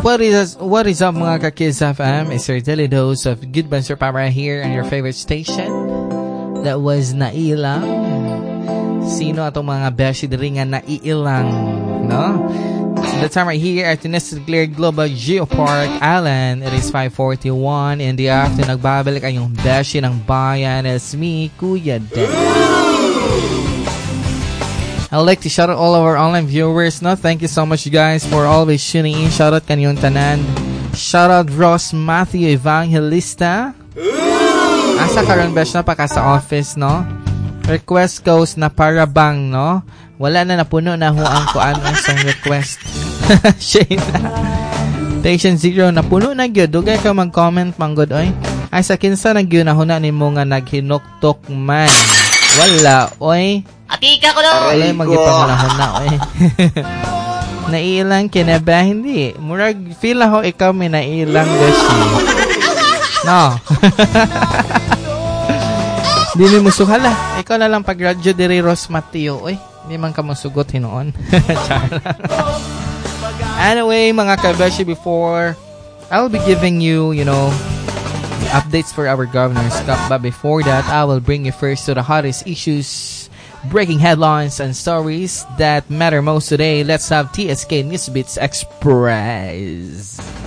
What is up mga ka-Kids FM? It's your daily dose of good banter power here on your favorite station. That was Nailang. Sino atong mga beshi diri nga naiilang, no? So the time right here at the Nestle Global Geopark Island. It is 5:41 in the afternoon. Nagbabalik ang yung beshi ng bayan. It's me, Kuya Dan. I'd like to shout out all of our online viewers. No, thank you so much, you guys, for always tuning in. Shout out kanyong tanan. Shout out Ross Matthew Evangelista. Asa karon besh na pa ka sa office, no? Request goes na para bang, no? Wala na napuno na ho ang kuan ang isang request. Shane. Station 0 napuno na gyud. Dugay ka mag-comment manggod oy. Ay sa kinsa na gyud na huna nimo nga naghinuktok man. Wala oy. Atika ko daw. Wala yung magipangalahon na, oy. Nailang kinaba, hindi. Murag, feel ako ikaw may nailang gashi. No. Hindi mo suhala. Ikaw na lang pag-radyo diri Ross Mateo, oy. Hindi man ka masugot hinoon. Anyway, mga kabashi, before, I'll be giving you, updates for our Governor's Cup. But before that, I will bring you first to the hottest issues, breaking headlines and stories that matter most today. Let's have TSK Newsbeats Express.